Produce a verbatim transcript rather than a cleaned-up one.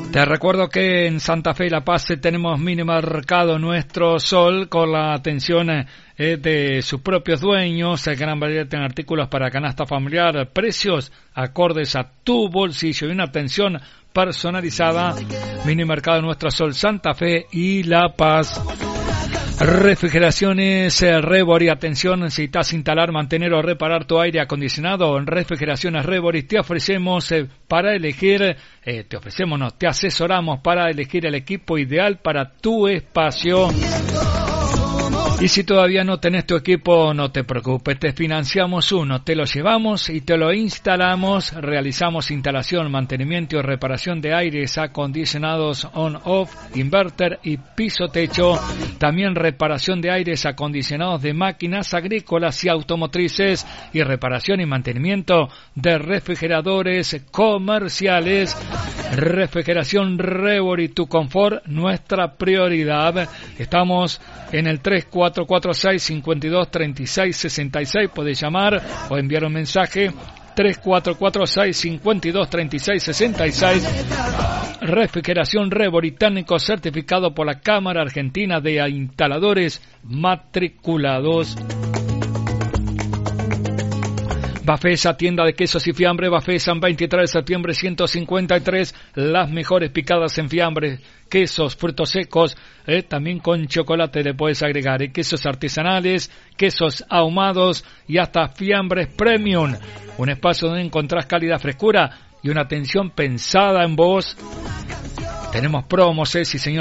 Te recuerdo que en Santa Fe y La Paz tenemos minimercado Nuestro Sol con la atención eh, de sus propios dueños, el gran variedad en artículos para canasta familiar, precios acordes a tu bolsillo y una atención personalizada. Minimercado Nuestro Sol, Santa Fe y La Paz. Refrigeraciones eh, Rebori, atención, necesitas instalar, mantener o reparar tu aire acondicionado. En Refrigeraciones Rebori te ofrecemos eh, para elegir, eh, te ofrecemos, no, te asesoramos para elegir el equipo ideal para tu espacio. Y si todavía no tenés tu equipo, no te preocupes, te financiamos uno, te lo llevamos y te lo instalamos. Realizamos instalación, mantenimiento y reparación de aires acondicionados on-off, inverter y piso-techo. También reparación de aires acondicionados de máquinas agrícolas y automotrices y reparación y mantenimiento de refrigeradores comerciales. Refrigeración Rebori, tu confort, nuestra prioridad. Estamos en el tres cuatro cuatro seis, cinco dos tres seis seis seis. Podés llamar o enviar un mensaje. tres cuatro cuatro seis, cinco dos tres seis seis seis. Refrigeración Rebori, técnico certificado por la Cámara Argentina de Instaladores Matriculados. Bafesa, tienda de quesos y fiambre. Bafesa, veintitrés de septiembre ciento cincuenta y tres. Las mejores picadas en fiambre, quesos, frutos secos, eh, también con chocolate le puedes agregar, eh, quesos artesanales, quesos ahumados y hasta fiambres premium. Un espacio donde encontrás calidad, frescura y una atención pensada en vos. Tenemos promos, eh, sí señor.